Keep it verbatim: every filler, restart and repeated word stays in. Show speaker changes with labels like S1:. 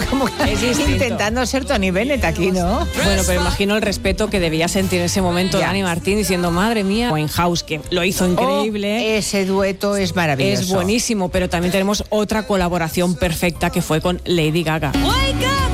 S1: como que
S2: Es distinto.
S1: intentando ser Tony Bennett aquí, ¿no?
S2: Bueno, pero imagino el respeto que debía sentir en ese momento
S1: Ya.
S2: Dani Martín diciendo, madre mía, Winehouse, que lo hizo increíble.
S1: Oh, ese dueto es maravilloso.
S2: Es buenísimo, pero también tenemos otra colaboración perfecta que fue con Lady Gaga.